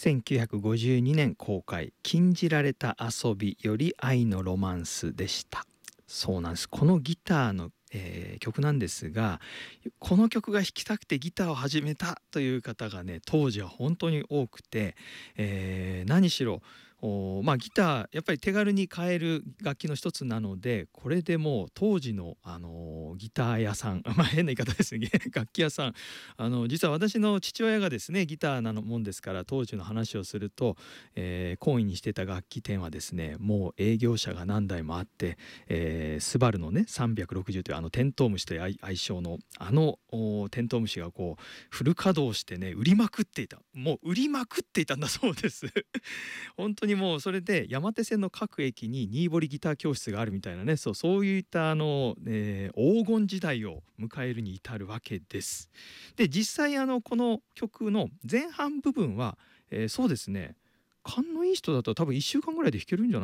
1952年公開、禁じられた遊びより愛のロマンスでした。そうなんです。このギターの、曲なんですが、この曲が弾きたくてギターを始めたという方がね、当時は本当に多くて、何しろギターやっぱり手軽に買える楽器の一つなので、これでもう当時の、ギター屋さん変な言い方ですね楽器屋さん、実は私の父親がですねギターなのもんですから、当時の話をすると、懇意にしてた楽器店はですね、もう営業者が何台もあって、スバルのね360というテントウムシという愛称のテントウムシがこうフル稼働してね売りまくっていた、もう売りまくっていたんだそうです本当にもうそれで山手線の各駅に新堀ギター教室があるみたいなね、そういった黄金時代を迎えるに至るわけです。で実際この曲の前半部分は、そうですね、勘のいい人だと多分1週間ぐらいで弾けるんじゃない